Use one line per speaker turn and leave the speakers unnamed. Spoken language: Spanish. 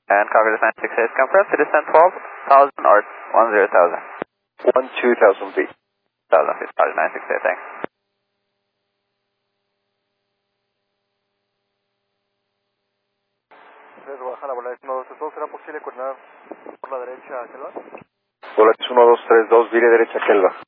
And Congress 968, confirm to descend 12,000 or 10,000?
12,000 feet.
1,000 feet, Congress 968, thanks.
Baja la Volaris 1-2-3-2, ¿será posible coordinar por la derecha, Kelva?
Volaris 1232, vire derecha, Kelva.